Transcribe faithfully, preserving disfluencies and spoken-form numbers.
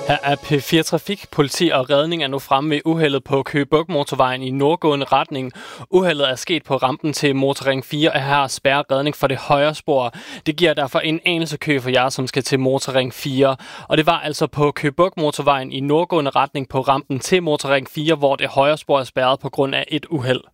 Her er P fire Trafik. Politi og redning er nu fremme ved uheldet på Køge Bugt Motorvejen i nordgående retning. Uheldet er sket på rampen til Motorring fire, og her spærrer redning for det højre spor. Det giver derfor en anelse kø for jer, som skal til Motorring fire. Og det var altså på Køge Bugt Motorvejen i nordgående retning på rampen til Motorring fire, hvor det højre spor er spærret på grund af et uheld.